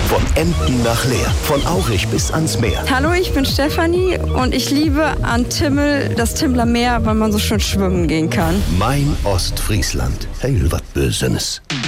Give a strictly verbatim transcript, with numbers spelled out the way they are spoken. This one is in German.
Von Emden nach Leer, von Aurich bis ans Meer. Hallo, ich bin Stefanie und ich liebe an Timmel das Timmler Meer, weil man so schön schwimmen gehen kann. Mein Ostfriesland. Heil wat Bösenes.